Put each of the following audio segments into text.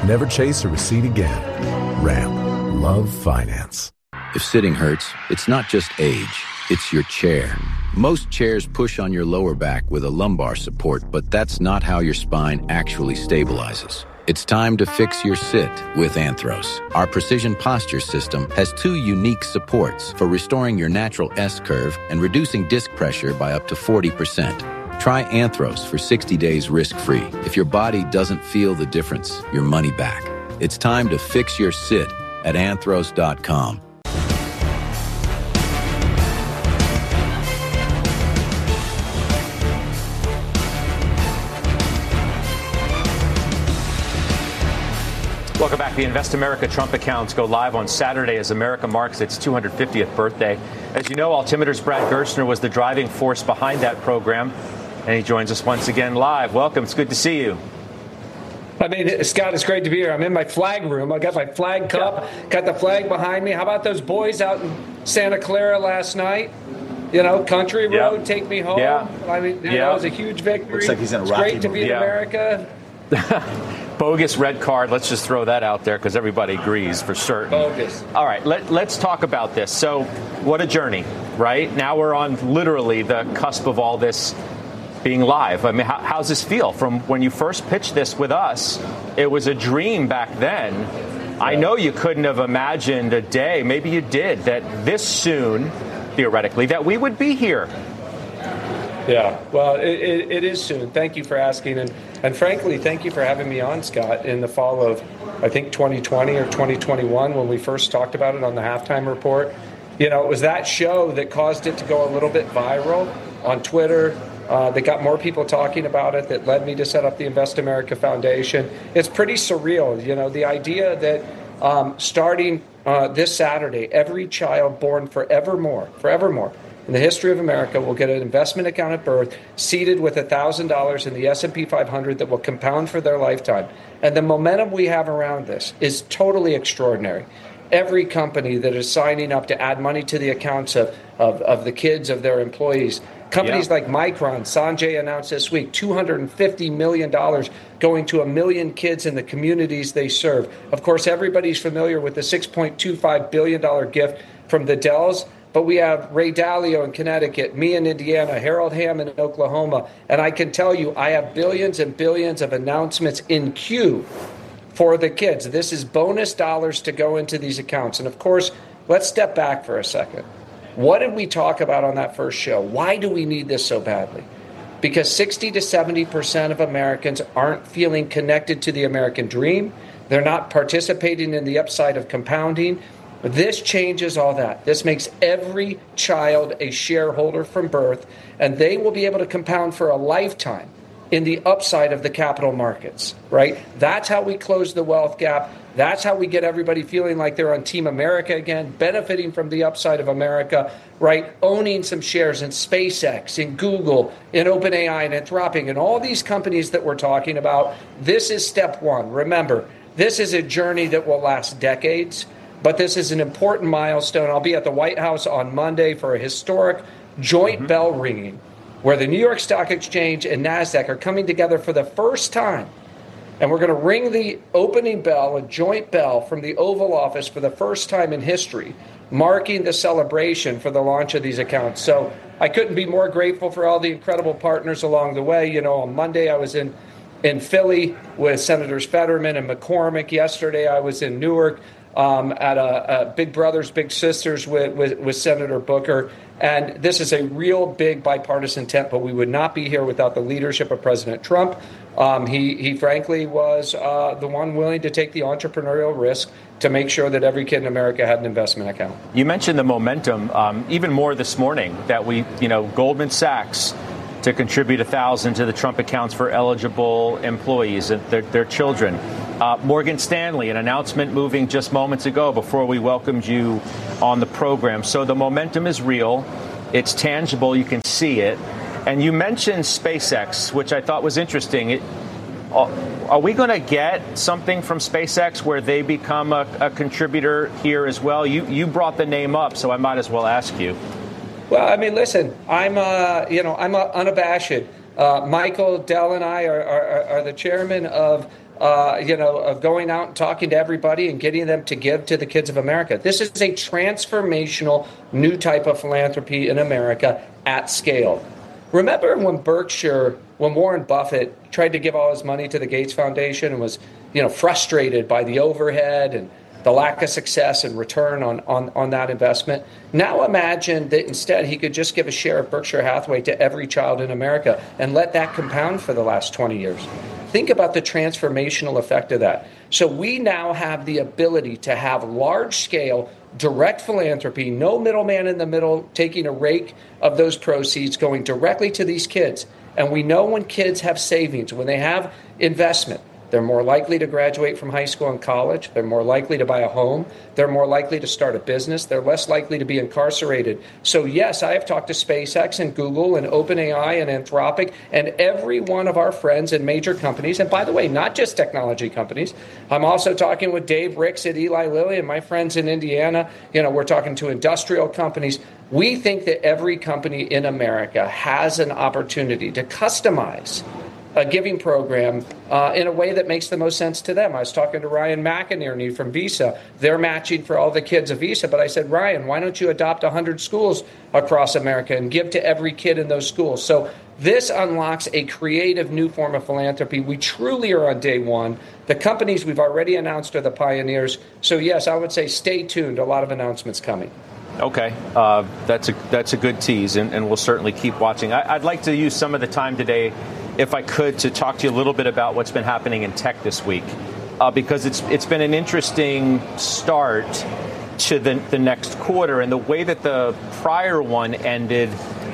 Never chase a receipt again. Ram. Love finance. If sitting hurts, it's not just age, it's your chair. Most chairs push on your lower back with a lumbar support, but that's not how your spine actually stabilizes. It's time to fix your sit with Anthros. Our precision posture system has 2 unique supports for restoring your natural S-curve and reducing disc pressure by up to 40%. Try Anthros for 60 days risk-free. If your body doesn't feel the difference, your money back. It's time to fix your sit at anthros.com. Welcome back. The Invest America Trump accounts go live on Saturday as America marks its 250th birthday. As you know, Altimeter's Brad Gerstner was the driving force behind that program, and he joins us once again live. Welcome. It's good to see you. I mean, Scott, it's great to be here. I'm in my flag room. I got my flag cup, got the flag behind me. How about those boys out in Santa Clara last night? You know, Country Road, take me home. Yeah. I mean, that was a huge victory. Looks like he's in a It's Rocky great to be in America. Bogus red card. Let's just throw that out there because everybody agrees for certain. Bogus. All right, let's talk about this. So what a journey, right? Now we're on literally the cusp of all this being live. I mean, how's this feel? From when you first pitched this with us, it was a dream back then. Yeah. I know you couldn't have imagined a day, maybe you did, that this soon, theoretically, that we would be here. Yeah, well, it is soon. Thank you for asking. And frankly, thank you for having me on, Scott, in the fall of, I think, 2020 or 2021 when we first talked about it on the Halftime Report. You know, it was that show that caused it to go a little bit viral on Twitter. That got more people talking about it, that led me to set up the Invest America Foundation. It's pretty surreal, you know, the idea that starting this Saturday, every child born forevermore, in the history of America will get an investment account at birth, seeded with $1,000 in the S&P 500 that will compound for their lifetime. And the momentum we have around this is totally extraordinary. Every company that is signing up to add money to the accounts of the kids of their employees, companies like Micron, Sanjay announced this week, $250 million going to 1 million kids in the communities they serve. Of course, everybody's familiar with the $6.25 billion gift from the Dells. But we have Ray Dalio in Connecticut, me in Indiana, Harold Hammond in Oklahoma. And I can tell you, I have billions and billions of announcements in queue for the kids. This is bonus dollars to go into these accounts. And of course, let's step back for a second. What did we talk about on that first show? Why do we need this so badly? Because 60 to 70% of Americans aren't feeling connected to the American dream. They're not participating in the upside of compounding. This changes all that. This makes every child a shareholder from birth, and they will be able to compound for a lifetime in the upside of the capital markets, right? That's how we close the wealth gap. That's how we get everybody feeling like they're on Team America again, benefiting from the upside of America, right? Owning some shares in SpaceX, in Google, in OpenAI, and Anthropic, and all these companies that we're talking about. This is step one. Remember, this is a journey that will last decades. But this is an important milestone. I'll be at the White House on Monday for a historic joint bell ringing where the New York Stock Exchange and NASDAQ are coming together for the first time. And we're going to ring the opening bell, a joint bell from the Oval Office for the first time in history, marking the celebration for the launch of these accounts. So I couldn't be more grateful for all the incredible partners along the way. You know, on Monday I was in Philly with Senators Fetterman and McCormick. Yesterday I was in Newark at a Big Brothers Big Sisters with Senator Booker. And this is a real big bipartisan tent, but we would not be here without the leadership of President Trump. He frankly was the one willing to take the entrepreneurial risk to make sure that every kid in America had an investment account. You mentioned the momentum, even more this morning, that Goldman Sachs to contribute $1,000 to the Trump accounts for eligible employees and their children. Morgan Stanley, an announcement moving just moments ago before we welcomed you on the program. So the momentum is real. It's tangible. You can see it. And you mentioned SpaceX, which I thought was interesting. Are we going to get something from SpaceX where they become a contributor here as well? You brought the name up, so I might as well ask you. Well, I mean, listen, I'm unabashed Michael Dell and I are the chairman of of going out and talking to everybody and getting them to give to the kids of America. This is a transformational new type of philanthropy in America at scale. Remember when Warren Buffett tried to give all his money to the Gates Foundation and was, frustrated by the overhead and the lack of success and return on that investment? Now imagine that instead he could just give a share of Berkshire Hathaway to every child in America and let that compound for the last 20 years. Think about the transformational effect of that. So we now have the ability to have large-scale direct philanthropy, no middleman in the middle taking a rake of those proceeds going directly to these kids. And we know when kids have savings, when they have investment, they're more likely to graduate from high school and college. They're more likely to buy a home. They're more likely to start a business. They're less likely to be incarcerated. So yes, I have talked to SpaceX and Google and OpenAI and Anthropic and every one of our friends in major companies. And by the way, not just technology companies. I'm also talking with Dave Ricks at Eli Lilly and my friends in Indiana. We're talking to industrial companies. We think that every company in America has an opportunity to customize a giving program in a way that makes the most sense to them. I was talking to Ryan McInerney from Visa. They're matching for all the kids of Visa. But I said, Ryan, why don't you adopt 100 schools across America and give to every kid in those schools? So this unlocks a creative new form of philanthropy. We truly are on day one. The companies we've already announced are the pioneers. So yes, I would say stay tuned. A lot of announcements coming. Okay, that's a good tease, and we'll certainly keep watching. I'd like to use some of the time today, if I could, to talk to you a little bit about what's been happening in tech this week, because it's been an interesting start to the next quarter, and the way that the prior one ended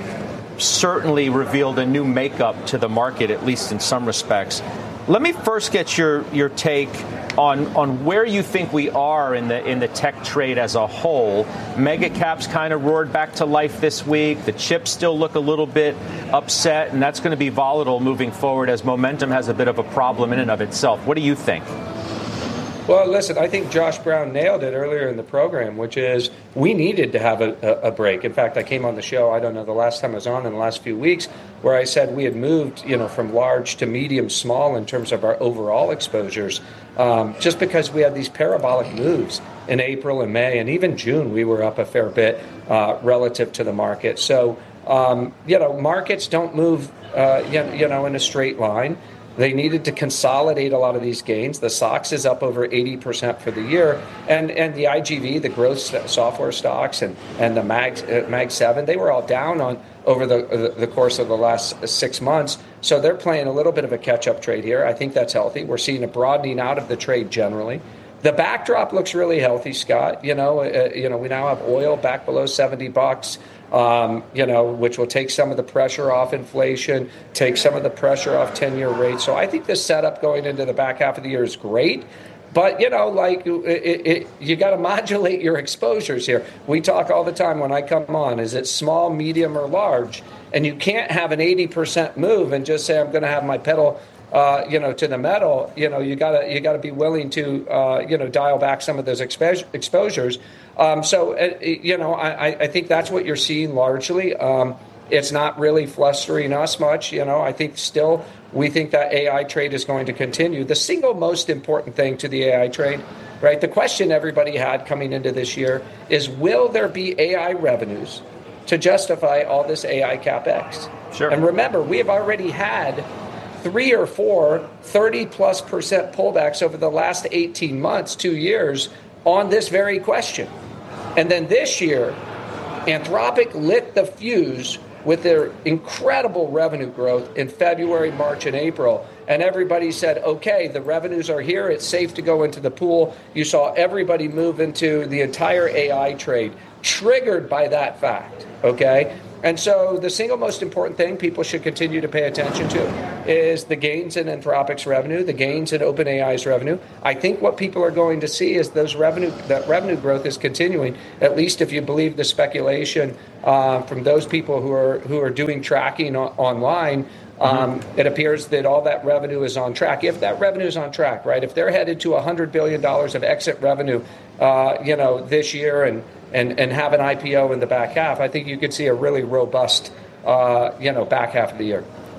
certainly revealed a new makeup to the market, at least in some respects. Let me first get your take on where you think we are in the tech trade as a whole. Mega caps kind of roared back to life this week. The chips still look a little bit upset, and that's going to be volatile moving forward as momentum has a bit of a problem in and of itself. What do you think? Well, listen, I think Josh Brown nailed it earlier in the program, which is we needed to have a break. In fact, I came on the show, I don't know, the last time I was on in the last few weeks, where I said we had moved, from large to medium small in terms of our overall exposures, just because we had these parabolic moves in April and May, and even June we were up a fair bit relative to the market. So, markets don't move, in a straight line. They needed to consolidate a lot of these gains. The SOX is up over 80% for the year. And the IGV, the growth software stocks, and the Mag 7, they were all down over the course of the last 6 months. So they're playing a little bit of a catch-up trade here. I think that's healthy. We're seeing a broadening out of the trade generally. The backdrop looks really healthy, Scott. We now have oil back below $70. Which will take some of the pressure off inflation, take some of the pressure off 10-year rates. So I think the setup going into the back half of the year is great. But, you got to modulate your exposures here. We talk all the time when I come on, is it small, medium, or large? And you can't have an 80% move and just say, I'm going to have my pedal to the metal. You gotta be willing to, dial back some of those exposures. I think that's what you're seeing largely. It's not really flustering us much. I think still we think that AI trade is going to continue. The single most important thing to the AI trade, right? The question everybody had coming into this year is, will there be AI revenues to justify all this AI CapEx? Sure. And remember, we have already had 3 or 4 30+% pullbacks over the last 18 months, 2 years, on this very question. And then this year, Anthropic lit the fuse with their incredible revenue growth in February, March, and April. And everybody said, okay, the revenues are here. It's safe to go into the pool. You saw everybody move into the entire AI trade, triggered by that fact, okay? And so the single most important thing people should continue to pay attention to is the gains in Anthropic's revenue, the gains in OpenAI's revenue. I think what people are going to see is that revenue growth is continuing, at least if you believe the speculation from those people who are doing tracking online. It appears that all that revenue is on track. If that revenue is on track, right? If they're headed to $100 billion of exit revenue, this year and have an IPO in the back half, I think you could see a really robust, back half of the year.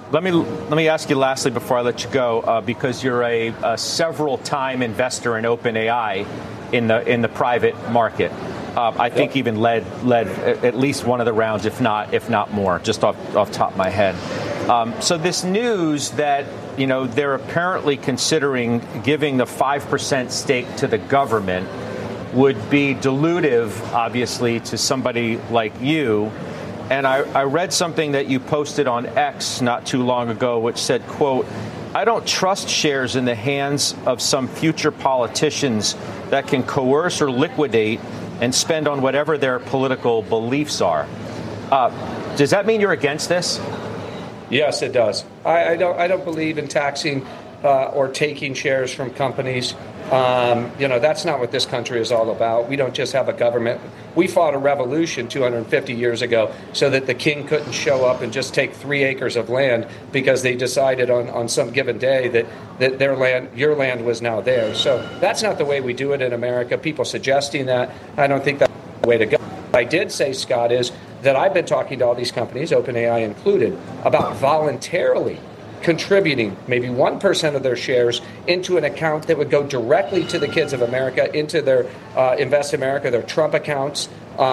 Let me ask you lastly before I let you go, because you're a several-time investor in OpenAI in the private market. I think even led at least one of the rounds, if not more, just off top of my head. So this news that they're apparently considering giving the 5% stake to the government would be dilutive, obviously, to somebody like you. And I read something that you posted on X not too long ago, which said, quote, "I don't trust shares in the hands of some future politicians that can coerce or liquidate and spend on whatever their political beliefs are." Does that mean you're against this? Yes, it does. I don't believe in taxing or taking shares from companies. That's not what this country is all about. We don't just have a government. We fought a revolution 250 years ago so that the king couldn't show up and just take 3 acres of land because they decided on some given day that their land, your land, was now theirs. So that's not the way we do it in America. People suggesting that, I don't think that's the way to go. What I did say, Scott, is that I've been talking to all these companies, OpenAI included, about voluntarily contributing maybe 1% of their shares into an account that would go directly to the kids of America, into their Invest America, their Trump accounts.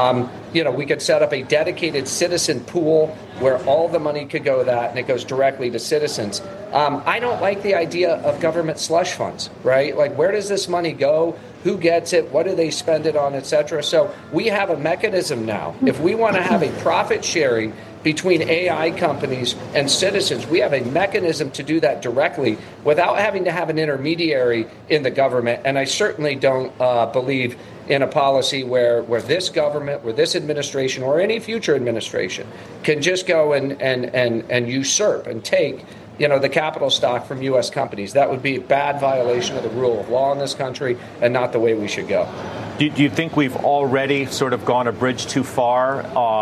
We could set up a dedicated citizen pool where all the money could go to that, and it goes directly to citizens. I don't like the idea of government slush funds, right? Like, where does this money go? Who gets it? What do they spend it on, et cetera? So we have a mechanism now. If we want to have a profit sharing between AI companies and citizens, we have a mechanism to do that directly without having to have an intermediary in the government. And I certainly don't believe in a policy where this government, where this administration, or any future administration can just go and usurp and take the capital stock from U.S. companies. That would be a bad violation of the rule of law in this country and not the way we should go. Do you think we've already sort of gone a bridge too far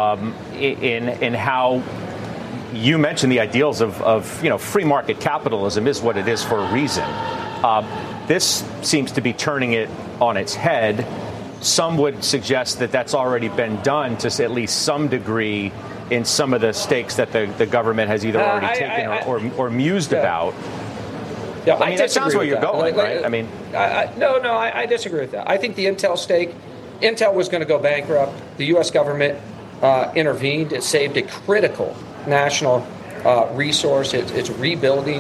in how you mentioned the ideals of free market capitalism is what it is for a reason? This seems to be turning it on its head. Some would suggest that that's already been done to at least some degree in some of the stakes that the government has either already taken or mused about. Yeah, I mean, that sounds where you're going, right? I mean, I disagree with that. I think the Intel stake, Intel was going to go bankrupt. The U.S. government intervened. It saved a critical national resource. It's rebuilding,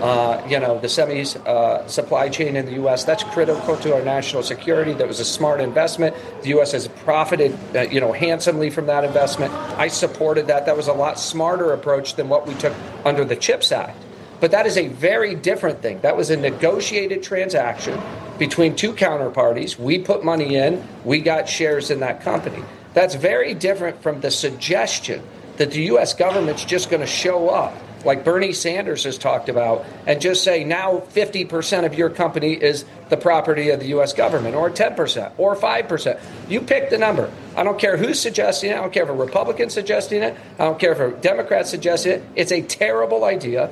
the semis supply chain in the U.S. That's critical to our national security. That was a smart investment. The U.S. has profited, handsomely from that investment. I supported that. That was a lot smarter approach than what we took under the CHIPS Act. But that is a very different thing. That was a negotiated transaction between two counterparties. We put money in. We got shares in that company. That's very different from the suggestion that the U.S. government's just going to show up, like Bernie Sanders has talked about, and just say now 50% of your company is the property of the U.S. government, or 10%, or 5%. You pick the number. I don't care who's suggesting it. I don't care if a Republican's suggesting it. I don't care if a Democrat's suggesting it. It's a terrible idea.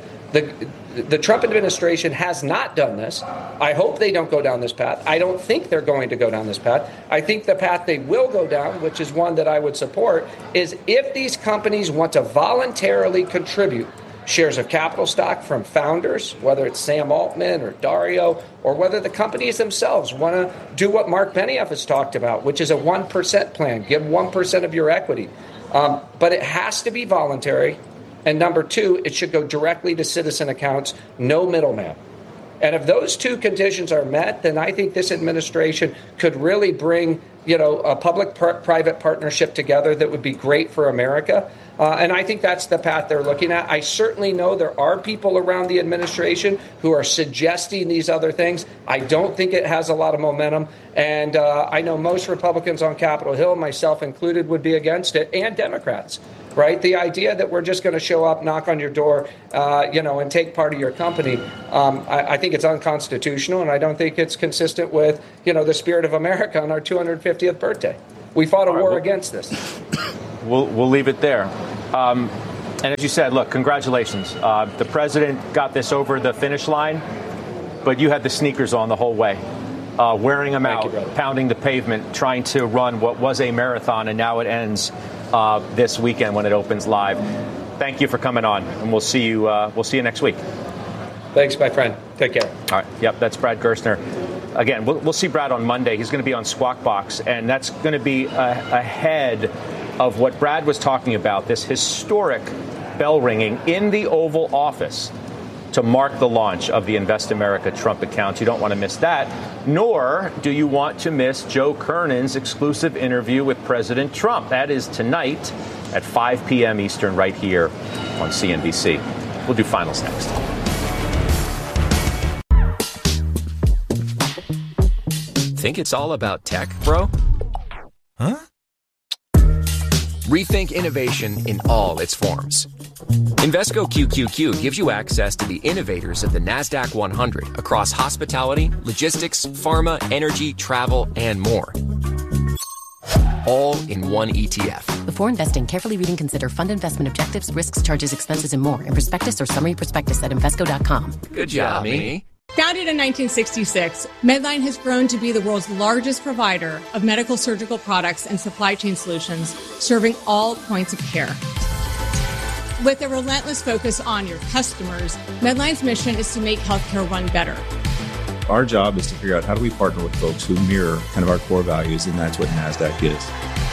The Trump administration has not done this. I hope they don't go down this path. I don't think they're going to go down this path. I think the path they will go down, which is one that I would support, is if these companies want to voluntarily contribute shares of capital stock from founders, whether it's Sam Altman or Dario, or whether the companies themselves want to do what Mark Benioff has talked about, which is a 1% plan. Give 1% of your equity. But it has to be voluntary. And number two, it should go directly to citizen accounts, no middleman. And if those two conditions are met, then I think this administration could really bring, a public-private partnership together that would be great for America. And I think that's the path they're looking at. I certainly know there are people around the administration who are suggesting these other things. I don't think it has a lot of momentum. And I know most Republicans on Capitol Hill, myself included, would be against it, and Democrats. Right? The idea that we're just going to show up, knock on your door, and take part of your company, I think it's unconstitutional, and I don't think it's consistent with, the spirit of America on our 250th birthday. We fought a war against this. We'll leave it there. And as you said, look, congratulations. The president got this over the finish line, but you had the sneakers on the whole way. Wearing them out, pounding the pavement, trying to run what was a marathon, and now it ends this weekend when it opens live. thank you for coming on, and we'll see you next week. Thanks, my friend. Take care. All right. Yep, that's Brad Gerstner. Again, we'll see Brad on Monday. He's going to be on Squawk Box, and that's going to be ahead of what Brad was talking about, this historic bell ringing in the Oval Office to mark the launch of the Invest America Trump account. You don't want to miss that, nor do you want to miss Joe Kernan's exclusive interview with President Trump. That is tonight at 5 p.m. Eastern right here on CNBC. We'll do finals next. Think it's all about tech, bro? Huh? Rethink innovation in all its forms. Invesco QQQ gives you access to the innovators of the NASDAQ 100 across hospitality, logistics, pharma, energy, travel, and more. All in one ETF. Before investing, carefully read and consider fund investment objectives, risks, charges, expenses, and more in prospectus or summary prospectus at Invesco.com. Good job, Mimi. Founded in 1966, Medline has grown to be the world's largest provider of medical surgical products and supply chain solutions, serving all points of care. With a relentless focus on your customers, Medline's mission is to make healthcare run better. Our job is to figure out how do we partner with folks who mirror kind of our core values, and that's what NASDAQ is.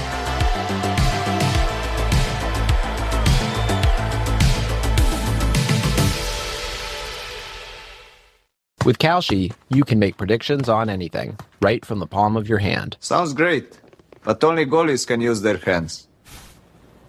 With Kalshi, you can make predictions on anything, right from the palm of your hand. Sounds great, but only goalies can use their hands.